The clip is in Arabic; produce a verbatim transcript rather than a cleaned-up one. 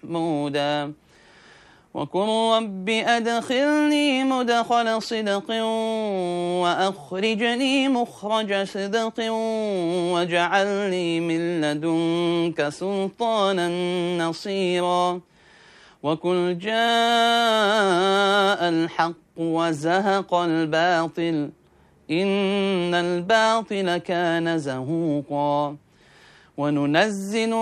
محمودا وقل رب أدخلني مدخل صدق وأخرجني مخرج صدق واجعل لي من لدنك سلطانا نصيرا وقل جاء الحق وزهق الباطل إن الباطل كان زهوقا وننزل